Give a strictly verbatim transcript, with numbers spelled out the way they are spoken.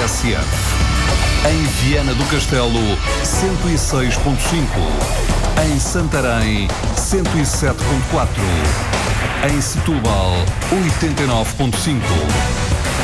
S F. Em Viana do Castelo, cento e seis ponto cinco. Em Santarém, cento e sete ponto quatro. Em Setúbal, oitenta e nove ponto cinco.